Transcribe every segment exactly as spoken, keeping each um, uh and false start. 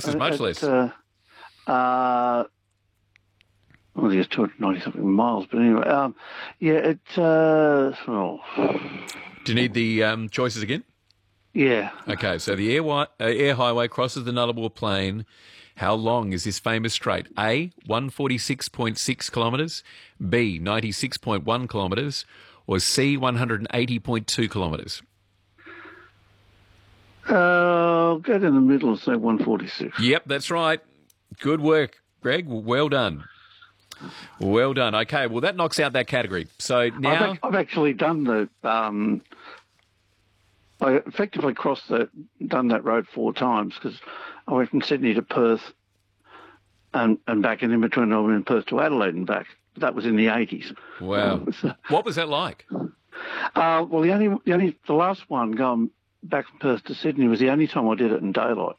there's much at, less. Uh, uh, I think it's two hundred ninety something miles, but anyway, um, yeah, it. Uh, oh, Do you need the um, choices again? yeah. Okay, so the air, wi- uh, air highway crosses the Nullarbor Plain. How long is this famous strait? A, one hundred forty-six point six kilometres, B, ninety-six point one kilometres, or C, one hundred eighty point two kilometres? Uh, I'll go down the middle and say one forty-six. Yep, that's right. Good work, Greg. Well done. Well done. Okay, well, that knocks out that category. So now... I've, ac- I've actually done the... Um, I effectively crossed the... done that road four times because I went from Sydney to Perth and, and back, and in between I went from Perth to Adelaide and back. That was in the eighties. Wow. So, What was that like? uh, well, the only, the only... The last one going back from Perth to Sydney was the only time I did it in daylight.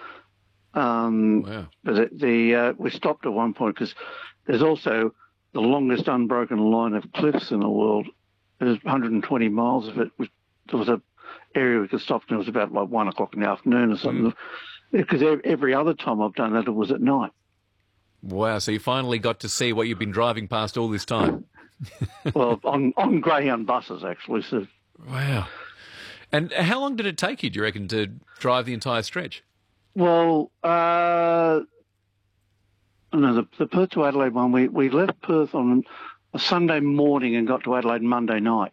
Um, Wow. But the, the uh, we stopped at one point because there's also the longest unbroken line of cliffs in the world. There's one hundred twenty miles of it. There was a area we could stop, and it was about like one o'clock in the afternoon or something. Mm. Because every other time I've done that, it was at night. Wow, so you finally got to see what you've been driving past all this time. Well, on, on Greyhound buses, actually. So. Wow. And how long did it take you, do you reckon, to drive the entire stretch? Well, uh, no, the, the Perth to Adelaide one, we, we left Perth on a Sunday morning and got to Adelaide Monday night.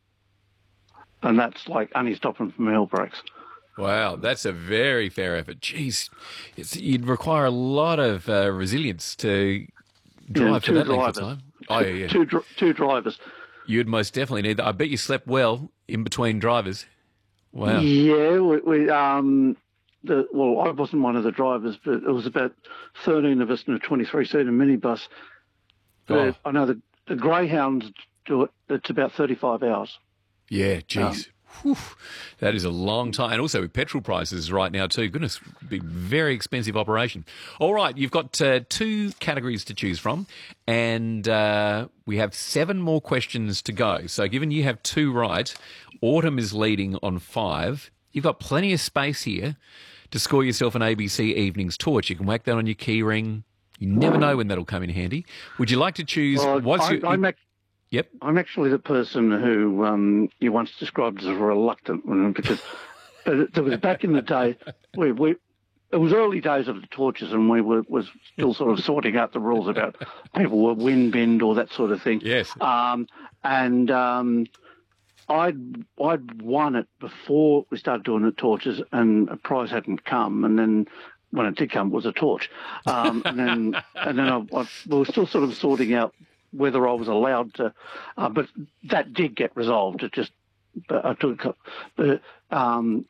And that's like only stopping for meal breaks. Wow, that's a very fair effort. Jeez, it's, you'd require a lot of uh, resilience to drive Yeah, for two that length drivers. of time. Oh, yeah, yeah. Two, dr- two drivers. You'd most definitely need that. I bet you slept well in between drivers. Wow. Yeah, we, we um, the, well, I wasn't one of the drivers, but it was about thirteen of us in a twenty-three seater minibus. Oh. But I know the, the Greyhounds do it. It's about thirty-five hours. Yeah, geez. Whew. That is a long time. And also with petrol prices right now too. Goodness, be very expensive operation. All right, you've got uh, two categories to choose from, and uh, we have seven more questions to go. So given you have two right, Autumn is leading on five. You've got plenty of space here to score yourself an A B C Evenings torch. You can whack that on your key ring. You never know when that'll come in handy. Would you like to choose... Well, what's I, your... I'm, ac- Yep. I'm actually the person who um, you once described as a reluctant one because it, it was back in the day. We, we it was early days of the torches, and we were was still sort of sorting out the rules about people were wind bend or that sort of thing. Yes. Um, and um, I'd I'd won it before we started doing the torches, and a prize hadn't come, and then. When it did come, it was a torch, um, and then and then I, I, we were still sort of sorting out whether I was allowed to, uh, but that did get resolved. It just, but I took, a but, um,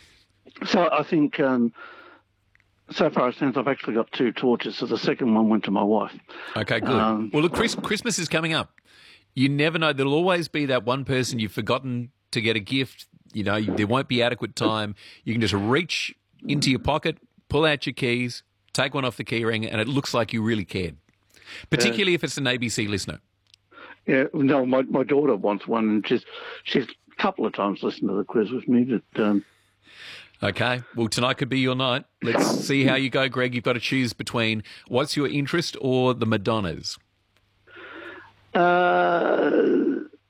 so I think um, so far it seems I've actually got two torches. So the second one went to my wife. Okay, good. Um, well, look, Chris, Christmas is coming up. You never know. There'll always be that one person you've forgotten to get a gift. You know, there won't be adequate time. You can just reach into your pocket, pull out your keys, take one off the key ring, and it looks like you really cared. Particularly if it's an A B C listener. Yeah, no, my, my daughter wants one, and she's she's a couple of times listened to the quiz with me. But um... okay, well tonight could be your night. Let's see how you go, Greg. You've got to choose between what's your interest or the Madonnas. Uh,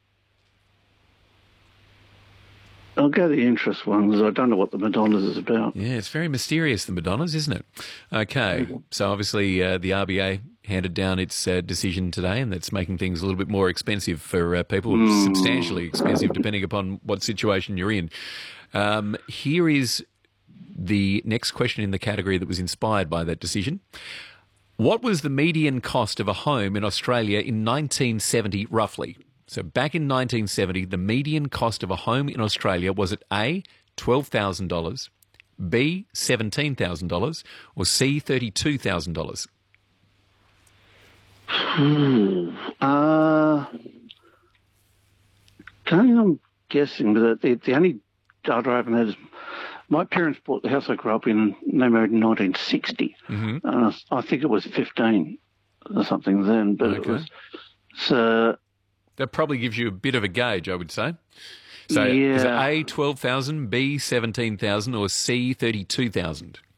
I'll go the interest one because I don't know what the Madonnas is about. Yeah, it's very mysterious, the Madonnas, isn't it? Okay, so obviously uh, the R B A handed down its uh, decision today, and that's making things a little bit more expensive for uh, people, mm. substantially expensive depending upon what situation you're in. Um, here is the next question in the category that was inspired by that decision. What was the median cost of a home in Australia in nineteen seventy, roughly? So back in nineteen seventy, the median cost of a home in Australia was it A, twelve thousand dollars, B, seventeen thousand dollars, or C, thirty-two thousand dollars? Hmm. Uh, I'm guessing, but the, the only data I haven't had is my parents bought the house I grew up in, and they married in nineteen sixty. Mm-hmm. And I, I think it was fifteen or something then, but okay. it was... So, that probably gives you a bit of a gauge, I would say. So yeah. is it A, twelve thousand, B, seventeen thousand, or C, thirty-two thousand?